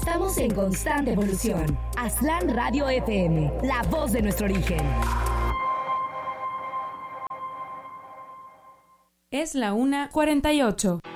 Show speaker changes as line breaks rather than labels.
Estamos en constante evolución. Aztlán Radio FM, la voz de nuestro origen.
Es la 1:48.